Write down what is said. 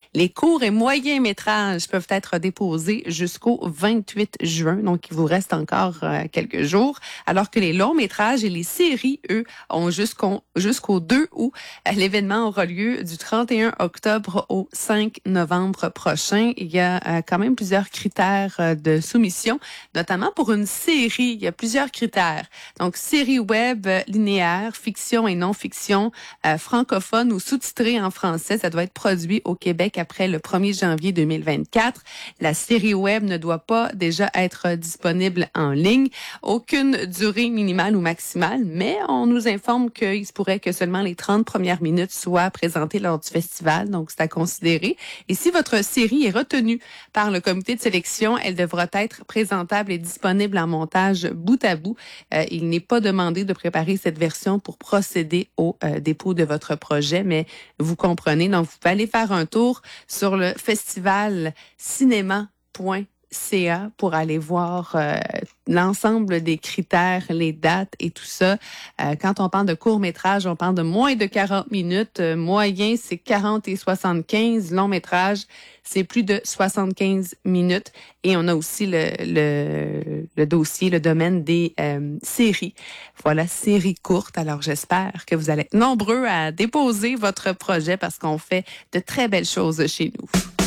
Les courts et moyens métrages peuvent être déposés jusqu'au 28 juin, donc il vous reste encore quelques jours, alors que les longs métrages et les séries, eux, ont jusqu'au 2 août. L'événement aura lieu du 31 octobre au 5 novembre prochain. Il y a quand même plusieurs critères de soumission, notamment pour une série. Il y a plusieurs critères. Donc, série web linéaire, fiction et non-fiction, francophone ou sous-titré en français. Ça doit être produit au Québec après le 1er janvier 2024. La série web ne doit pas déjà être disponible en ligne. Aucune durée minimale ou maximale, mais on nous informe qu'il se pourrait que seulement les 30 premières minutes soient présentées lors du festival, donc c'est à considérer. Et si votre série est retenue par le comité de sélection, elle devra être présentable et disponible en montage bout à bout. Il n'est pas demandé de préparer cette version pour procéder au dépôt de votre projet, mais vous comprenez, donc vous pouvez aller faire un tour sur le festival cinéma.ca pour aller voir l'ensemble des critères, les dates et tout ça. Quand on parle de court-métrage, on parle de moins de 40 minutes. Moyen, c'est 40 et 75. Long-métrage, c'est plus de 75 minutes. Et on a aussi le dossier, le domaine des séries. Voilà, séries courtes. Alors, j'espère que vous allez être nombreux à déposer votre projet parce qu'on fait de très belles choses chez nous.